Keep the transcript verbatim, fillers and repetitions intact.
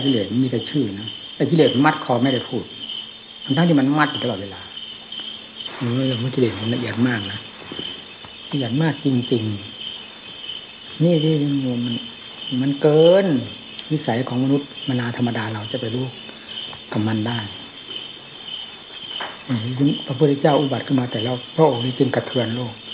กิเลสมีแต่ชื่อนะไอ้กิเลสมัดคอไม่ได้พูดทั้งที่มันมัดอยู่ตลอดเวลาเออมันกิเลสมันละเอียดมากนะละเอียดมากจริงๆนี่ที่มันมันเกินวิสัยของมนุษย์มนาธรรมดาเราจะไปรู้กับมันได้พระพุทธเจ้าอุบัติขึ้นมาแต่แล้วพระองค์นี้จึงกระเทือนโลก